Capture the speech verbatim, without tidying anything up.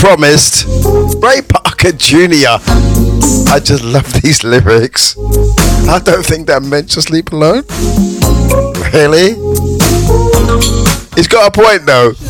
promised. Ray Parker Junior I just love these lyrics. I don't think they're meant to sleep alone. Really? He's got a point though.